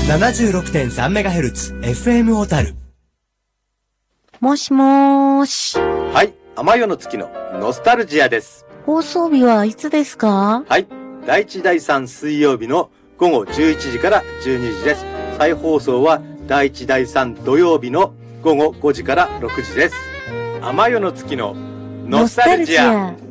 76.3MHz FM 小樽。 もしもーし。 はい、天夜の月のノスタルジアです。 放送日はいつですか？ はい、第1第3水曜日の午後11時から12時です。再放送は第1第3土曜日の午後5時から6時です。天夜の月のノスタルジア。